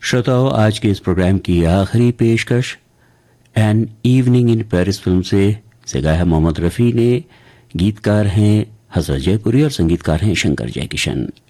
श्रोताओं, आज के इस प्रोग्राम की आखिरी पेशकश an evening in Paris film से गाया है मोहम्मद रफ़ी ने। गीतकार हैं हजरत जयपुरी और संगीतकार हैं शंकर जयकिशन।